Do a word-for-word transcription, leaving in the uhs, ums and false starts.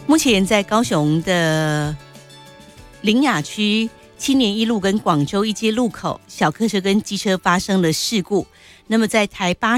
目前在高雄的苓雅区青年一路跟广州一街路口，小客车跟机车发生了事故。那么在台八